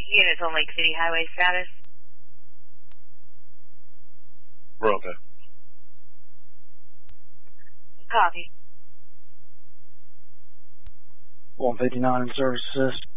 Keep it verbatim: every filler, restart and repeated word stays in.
Units on Lake City Highway status. We're okay. Copy. one fifty-nine in service assist.